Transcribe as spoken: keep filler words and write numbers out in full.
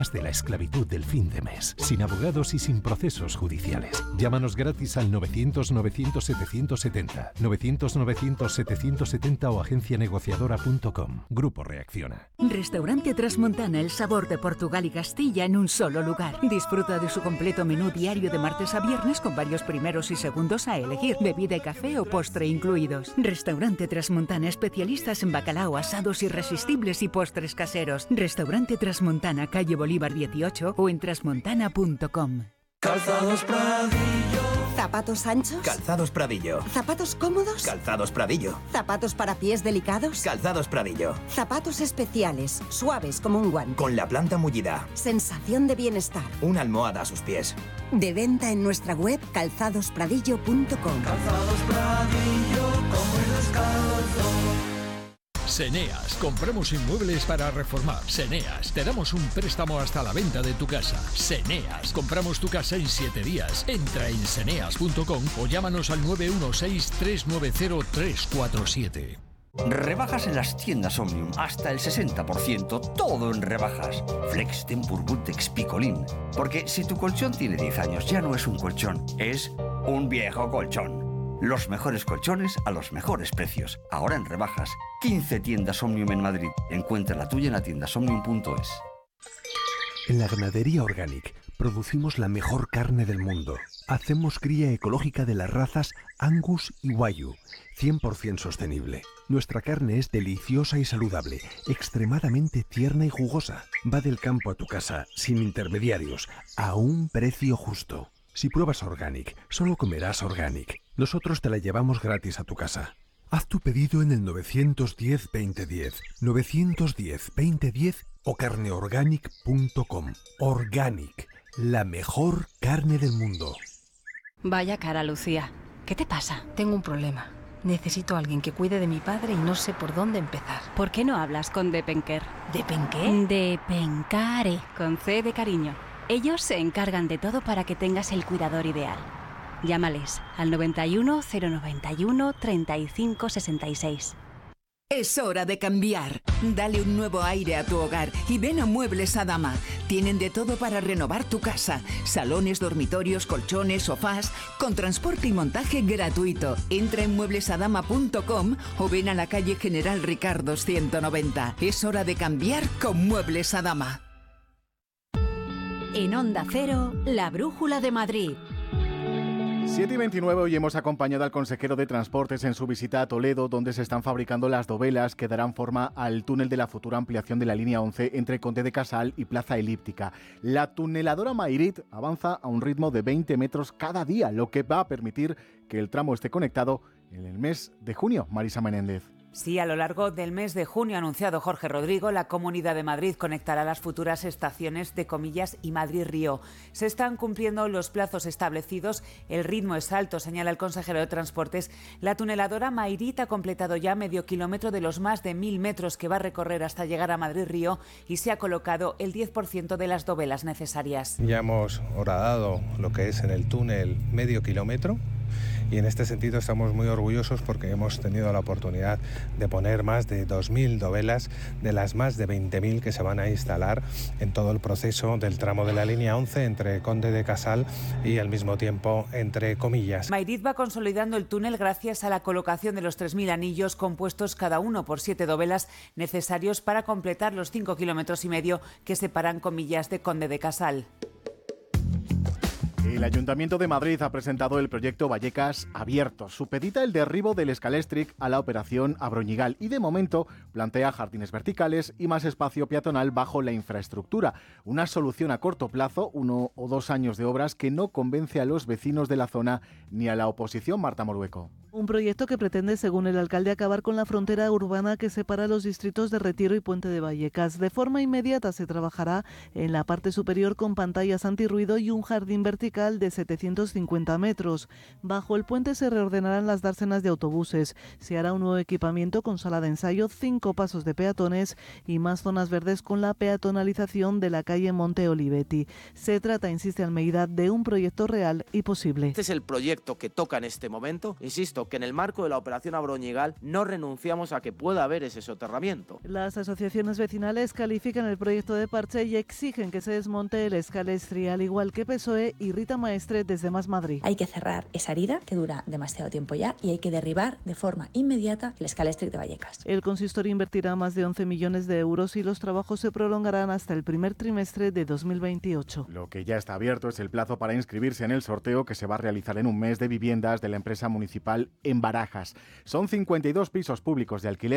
de la esclavitud del fin de mes, sin abogados y sin procesos judiciales. Llámanos gratis al novecientos novecientos setecientos setenta, novecientos novecientos setecientos setenta o agencia negociadora punto com. Grupo Reacciona. Restaurante Trasmontana, el sabor de Portugal y Castilla en un solo lugar. Disfruta de su completo menú diario de martes a viernes con varios primeros y segundos a elegir, bebida y café o postre incluidos. Restaurante Trasmontana, especialistas en bacalao, asados irresistibles y postres caseros. Restaurante Trasmontana, calle Bolívar dieciocho o en trasmontana punto com. Calzados Pradillo. ¿Zapatos anchos? Calzados Pradillo. ¿Zapatos cómodos? Calzados Pradillo. ¿Zapatos para pies delicados? Calzados Pradillo. Zapatos especiales, suaves como un guante. Con la planta mullida. Sensación de bienestar. Una almohada a sus pies. De venta en nuestra web calzados pradillo punto com. Calzados Pradillo, como el descalzo. Seneas, compramos inmuebles para reformar. Seneas, te damos un préstamo hasta la venta de tu casa. Seneas, compramos tu casa en siete días. Entra en seneas punto com o llámanos al nueve uno seis, tres nueve cero, tres cuatro siete. Rebajas en las tiendas Omnium, hasta el sesenta por ciento, todo en rebajas. Flex Tempur Bultex Picolín. Porque si tu colchón tiene diez años, ya no es un colchón, es un viejo colchón. Los mejores colchones a los mejores precios. Ahora en rebajas. quince tiendas Omnium en Madrid. Encuentra la tuya en la tienda omnium punto es. En la ganadería Organic producimos la mejor carne del mundo. Hacemos cría ecológica de las razas Angus y Wagyu, cien por ciento sostenible. Nuestra carne es deliciosa y saludable, extremadamente tierna y jugosa. Va del campo a tu casa, sin intermediarios, a un precio justo. Si pruebas Organic, solo comerás Organic. Nosotros te la llevamos gratis a tu casa. Haz tu pedido en el nueve uno cero, veinte diez, nueve uno cero, veinte diez o carneorganic punto com. Organic, la mejor carne del mundo. Vaya cara, Lucía. ¿Qué te pasa? Tengo un problema. Necesito a alguien que cuide de mi padre y no sé por dónde empezar. ¿Por qué no hablas con Depenker? ¿Depenqué? Depencare, con C de cariño. Ellos se encargan de todo para que tengas el cuidador ideal. Llámales al noventa y uno, cero noventa y uno, treinta y cinco sesenta y seis. Es hora de cambiar. Dale un nuevo aire a tu hogar y ven a Muebles Adama. Tienen de todo para renovar tu casa. Salones, dormitorios, colchones, sofás, con transporte y montaje gratuito. Entra en muebles adama punto com o ven a la calle General Ricardo ciento noventa. Es hora de cambiar con Muebles Adama. En Onda Cero, la Brújula de Madrid. siete y veintinueve, hoy hemos acompañado al consejero de Transportes en su visita a Toledo, donde se están fabricando las dovelas que darán forma al túnel de la futura ampliación de la línea once entre Conde de Casal y Plaza Elíptica. La tuneladora Mayrit avanza a un ritmo de veinte metros cada día, lo que va a permitir que el tramo esté conectado en el mes de junio. Marisa Menéndez. Sí, a lo largo del mes de junio, ha anunciado Jorge Rodrigo, la Comunidad de Madrid conectará las futuras estaciones de Comillas y Madrid-Río. Se están cumpliendo los plazos establecidos, el ritmo es alto, señala el consejero de Transportes. La tuneladora Mayrit ha completado ya medio kilómetro de los más de mil metros que va a recorrer hasta llegar a Madrid-Río y se ha colocado el diez por ciento de las dovelas necesarias. Ya hemos horadado lo que es en el túnel medio kilómetro. Y en este sentido estamos muy orgullosos porque hemos tenido la oportunidad de poner más de dos mil dovelas de las más de veinte mil que se van a instalar en todo el proceso del tramo de la línea once entre Conde de Casal y al mismo tiempo entre Comillas. Mayrit va consolidando el túnel gracias a la colocación de los tres mil anillos compuestos cada uno por siete dovelas necesarios para completar los cinco kilómetros y medio que separan Comillas de Conde de Casal. El Ayuntamiento de Madrid ha presentado el proyecto Vallecas Abierto. Supedita el derribo del Scalestric a la operación Abroñigal y de momento plantea jardines verticales y más espacio peatonal bajo la infraestructura. Una solución a corto plazo, uno o dos años de obras que no convence a los vecinos de la zona ni a la oposición. Marta Morueco. Un proyecto que pretende, según el alcalde, acabar con la frontera urbana que separa los distritos de Retiro y Puente de Vallecas. De forma inmediata se trabajará en la parte superior con pantallas antirruido y un jardín vertical de setecientos cincuenta metros. Bajo el puente se reordenarán las dársenas de autobuses. Se hará un nuevo equipamiento con sala de ensayo, cinco pasos de peatones y más zonas verdes con la peatonalización de la calle Monte Olivetti. Se trata, insiste Almeida, de un proyecto real y posible. Este es el proyecto que toca en este momento. Insisto, puesto que en el marco de la operación Abroñigal no renunciamos a que pueda haber ese soterramiento. Las asociaciones vecinales califican el proyecto de parche y exigen que se desmonte el Scalestri, al igual que P S O E y Rita Maestre desde Más Madrid. Hay que cerrar esa herida que dura demasiado tiempo ya y hay que derribar de forma inmediata el Scalestri de Vallecas. El consistorio invertirá más de once millones de euros y los trabajos se prolongarán hasta el primer trimestre de dos mil veintiocho. Lo que ya está abierto es el plazo para inscribirse en el sorteo que se va a realizar en un mes de viviendas de la empresa municipal en Barajas. Son cincuenta y dos pisos públicos de alquiler